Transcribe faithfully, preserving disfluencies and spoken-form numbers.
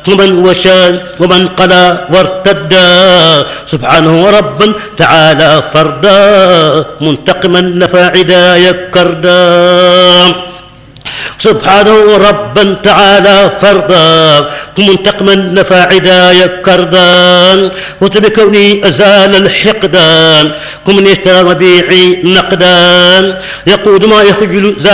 ومن وشى ومن قلى وارتدى سبحانه ربا تعالى فردا منتقما نفى عدايا كردا سبحانه ربا تعالى فردا منتقما نفى عدايا كردا وبكوني أزال الحقدان كمن يشترى مبيعي نقدا يقود ما يخجل